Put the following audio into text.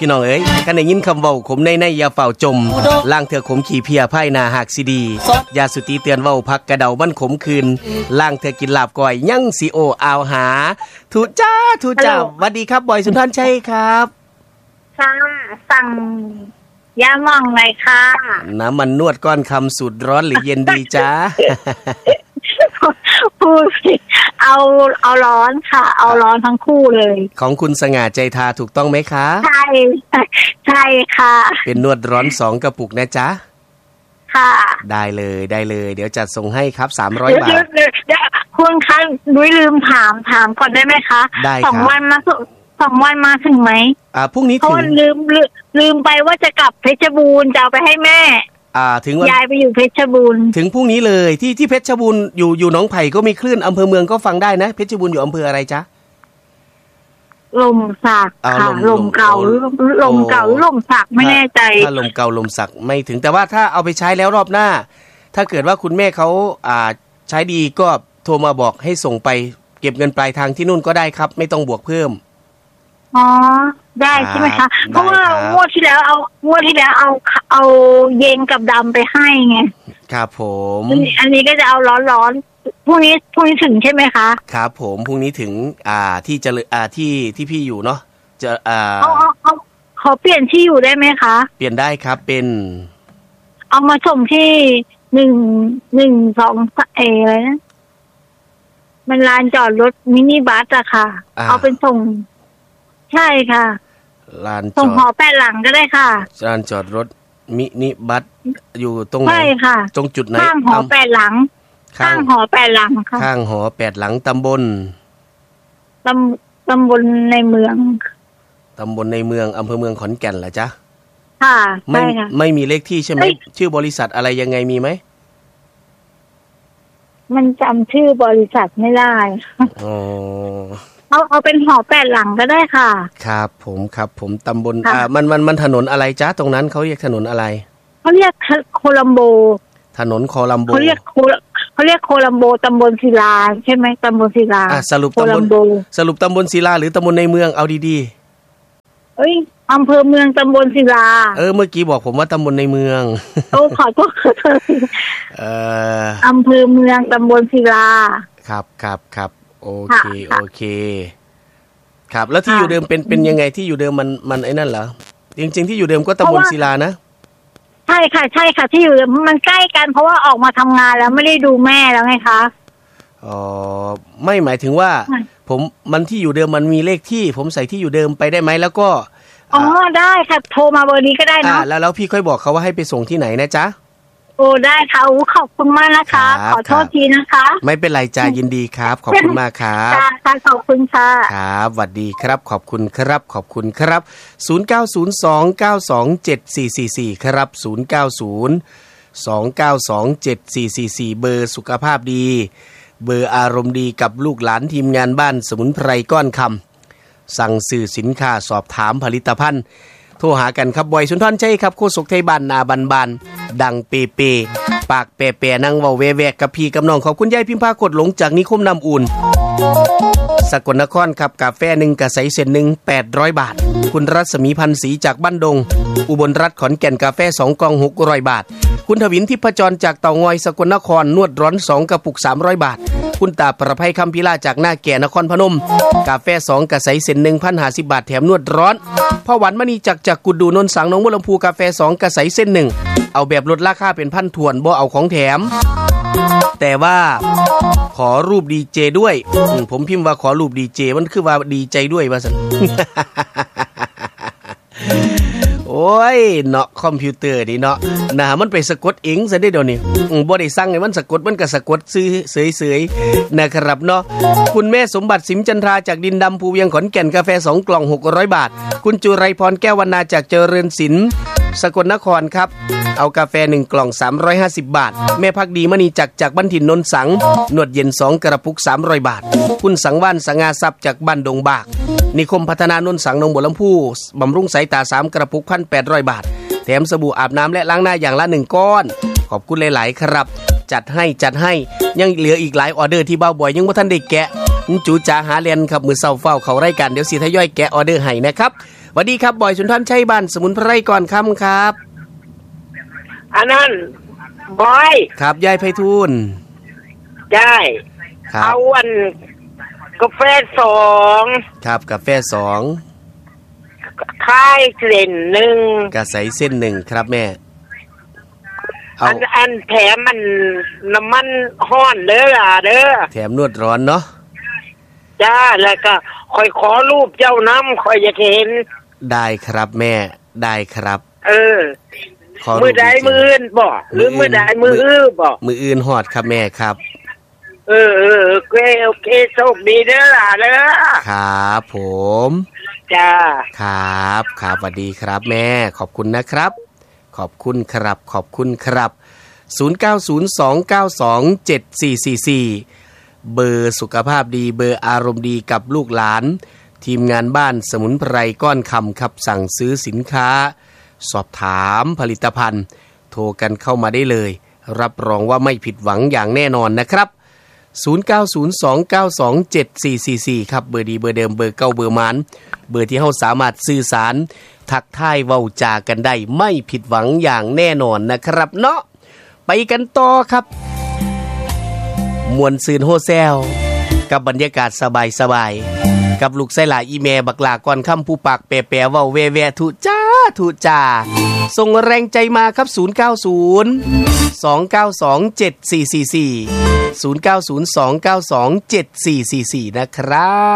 พี่น้องเอ้ยคันได้ยินคำเว้าขมในอย่าเฝ้าจมล่างเถื่อขมขี้เพียไพ่นาหักสิดียาสุติเตือนเว้าพักกระเดามันขมคืนล่างเถื่อกินลาบก้อยยังสิโออาวหาทุจ้าสวัสดีครับบอยสุนทรชัยครับค่ะสั่งยาหม่องหน่อยค่ะน้ำมันนวดก้อนคำสูตรร้อนหรือเย็นดีจ้าพูดเอาร้อนค่ะเอาร้อนทั้งคู่เลยของคุณสง่าใจทาถูกต้องไหมคะใช่ค่ะเป็นนวดร้อน2กระปุกนะจ๊ะค่ะได้เลยเดี๋ยวจัดส่งให้ครับ300 บาทคุณคะนุ้ยลืมถามก่อนได้ไหมคะได้ครับ 2 วันมาถึงไหมพรุ่งนี้ถึงลืมไปว่าจะกลับเพชรบูรณ์จะเอาไปให้แม่ถึงวันยายไปอยู่เพชรบูรณ์ถึงพรุ่งนี้เลยที่เพชรบูรณ์อยู่หนองไผ่ก็มีคลื่นอำเภอเมืองก็ฟังได้นะเพชรบูรณ์อยู่อำเภออะไรจ๊ะลมสักค่ะลมเก่าหรือลมสักไม่แน่ใจถ้าลมเก่าลมสักไม่ถึงแต่ว่าถ้าเอาไปใช้แล้วรอบหน้าถ้าเกิดว่าคุณแม่เขาใช้ดีก็โทรมาบอกให้ส่งไปเก็บเงินปลายทางที่นู่นก็ได้ครับไม่ต้องบวกเพิ่มอ๋อได้ใช่ไหมคะเพราะว่างวดที่แล้วเอาเย็นกับดำไปให้ไงครับผมอันนี้ก็จะเอาร้อนพรุ่งนี้ถึงใช่ไหมคะครับผมพรุ่งนี้ถึงที่จะที่พี่อยู่เนาะจะขอเปลี่ยนที่อยู่ได้ไหมคะเปลี่ยนได้ครับเป็นเอามาส่งที่112อะไรนะมันลานจอดรถมินิบัสอะค่ะเอาเป็นส่งใช่ค่ะลานจอดส่งหอ8หลังก็ได้ค่ะลานจอดรถมินิบัสอยู่ตรงไหนใช่ค่ะตรงจุดไหนข้างหอ8หลังข้างหอ8หลังค่ะข้างหอ8หลังตำบลในเมืองอำเภอเมืองขอนแก่นเหรอจ๊ะค่ะใช่ค่ะไม่มีเลขที่ใช่ไหมชื่อบริษัทอะไรยังไงมีไหมมันจำชื่อบริษัทไม่ได้อ๋อเอาเป็นหอ8หลังก็ได้ค่ะครับผมตำบลมันถนนอะไรจ๊ะตรงนั้นเขาเรียกถนนอะไรเขาเรียกโคลัมโบถนนโคลัมโบเขาเรียกโคลัมโบตำบลศิลาใช่ไหมตำบลศิลาสรุปตำบลศิลาหรือตำบลในเมืองเอาดีๆอำเภอเมืองตำบลศิลาเมื่อกี้บอกผมว่าตำบลในเมืองขอโทษอำเภอเมืองตำบลศิลาครับโอเคครับแล้วที่อยู่เดิมเป็นยังไงที่อยู่เดิมมันไอ้นั่นเหรอจริงๆที่อยู่เดิมก็ตำบลศิลานะใช่ค่ะที่อยู่มันใกล้กันเพราะว่าออกมาทำงานแล้วไม่ได้ดูแม่แล้วไงคะไม่หมายถึงว่ามันที่อยู่เดิมมันมีเลขที่ผมใส่ที่อยู่เดิมไปได้ไหมแล้วก็ได้ค่ะโทรมาเบอร์นี้ก็ได้เนาะแล้วพี่ค่อยบอกเขาว่าให้ไปส่งที่ไหนนะจ๊ะได้ค่ะขอบคุณมากนะคะขอโทษทีนะคะไม่เป็นไรจ้ายินดีครับขอบคุณมากครับค่ะขอบคุณค่ะครับสวัสดีครับขอบคุณครับ0902927444ครับ0902927444เบอร์สุขภาพดีเบอร์อารมณ์ดีกับลูกหลานทีมงานบ้านสมุนไพรก้อนคำสั่งซื้อสินค้าสอบถามผลิตภัณฑ์โทรหากันครับบอยสุนทรชัยครับโฆษกไทยบ้านนาบานดังเปเปปากเปนั่งเว้าแวกกับพี่กับน้องขอบคุณยายพิมพากดหลงจากนิคมน้ำอุ่นสกลนครครับกาแฟ1กระใสเส้น1 800 บาทคุณรัศมีพันธ์ศรีจากบ้านดงอุบลรัฐขอนแก่นกาแฟ2กล่อง600 บาทคุณทวินทิพจรจากเต่างอยสกลนครนวดร้อน2กระปุก300 บาทคุณตาประภัยคำพิลาจากหน้าแก่นครพนมกาแฟ2กระใสเส้น 1,050 บาทแถมนวดร้อนพ่อหวานมณีจากกุดดูนนสังหนองบัวลำพูกาแฟ2กระใสเส้น1เอาแบบลดราคาเป็นพันถ้วนบ่เอาของแถมแต่ว่าขอรูปดีเจด้วยผมพิมพ์ว่าขอรูปดีเจมันคือว่าดีใจด้วยว่าซั่น โอ้ยเนาะคอมพิวเตอร์นี่เนาะมันไปสะกดเองซะได้เดี๋ยวนี้บ่ได้สั่งให้มันสะกดมันก็สะกดซื้อเสยๆนะครับเนาะคุณแม่สมบัติสิมจันทราจากดินดำภูเวียงขอนแก่นกาแฟ2กล่อง600 บาทคุณจุไรพรแก้ววรรณาจากเจริญศิลป์สกลนครครับเอากาแฟ1กล่อง350 บาทแม่พักดีมณีจากบ้านถิ่นนนสังนวดเย็น2กระปุก300 บาทคุณสังวานสง่าทรัพย์จากบ้านดงบากนิคมพัฒนานนสังหนองบัวลำพูบำรุงสายตา3กระปุก 1,800 บาทแถมสบู่อาบน้ำและล้างหน้าอย่างละ1ก้อนขอบคุณหลายๆครับจัดให้ยังเหลืออีกหลายออเดอร์ที่เบ้าบ่อยยังบ่ทันได้แกะจูจ๋าหาเรียนครับมื้อเช้าเฝ้าเข้ารายการเดี๋ยวสิทยอยแกะออเดอร์ให้นะครับสวัสดีครับบอยสุนทรชัยบ้านสมุนไพรก่อนค่ำครับอันนั้นบอยครับยายไพฑูรย์ได้เอาอันกาแฟ2 ครับกาแฟ2 ค่ายเส้น1 กระใสเส้น1ครับแม่อันแถมมันน้ำมันห้อนเด้อล่ะเด้อแถมนวดร้อนเนาะจ้าแล้วก็ค่อยขอรูปเจ้าน้ำค่อยจะเห็นได้ครับแม่ได้ครับมือใดมืออื่นบ่หรือมือใดมืออื้อบ่มืออื่นฮอดครับแม่ครับโอเคโชคดีเด้อล่ะเด้อครับผมจ้าครับสวัสดีครับแม่ขอบคุณนะครับขอบคุณครับ0902927444เบอร์สุขภาพดีเบอร์อารมณ์ดีกับลูกหลานทีมงานบ้านสมุนไพรก้อนคำครับสั่งซื้อสินค้าสอบถามผลิตภัณฑ์โทรกันเข้ามาได้เลยรับรองว่าไม่ผิดหวังอย่างแน่นอนนะครับ0902927444ครับเบอร์ดีเบอร์เดิมเบอร์เก่าเบอร์มันเบอร์ที่เฮาสามารถสื่อสารทักทายเว้าจากันได้ไม่ผิดหวังอย่างแน่นอนนะครับเนาะไปกันต่อครับมวนซืนโฮแซลกับบรรยากาศสบายๆกับลูกไส้หลาอีแม่บักลาก่อนค่ำผู้ปากแปรๆเว้าแว่ๆทุจ้าส่งแรงใจมาครับ090 292 7444 090 292 7444นะครับ